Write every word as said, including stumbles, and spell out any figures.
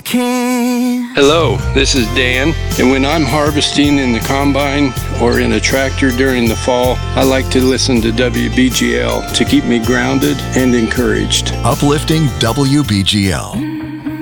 can. Hello, this is Dan, and when I'm harvesting in the combine or in a tractor during the fall, I like to listen to W B G L to keep me grounded and encouraged. Uplifting W B G L.